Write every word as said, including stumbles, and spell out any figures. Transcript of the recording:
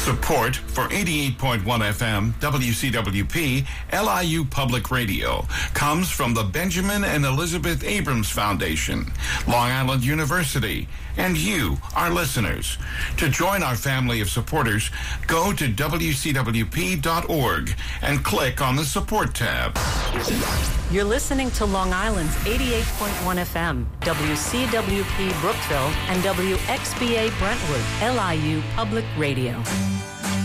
Support for eighty-eight point one F M W C W P L I U Public Radio comes from the Benjamin and Elizabeth Abrams Foundation, Long Island University, and you, our listeners. To join our family of supporters, go to W C W P dot org and click on the Support tab. You're listening to Long Island's eighty-eight point one F M, W C W P Brookville, and W X B A Brentwood, L I U Public Radio.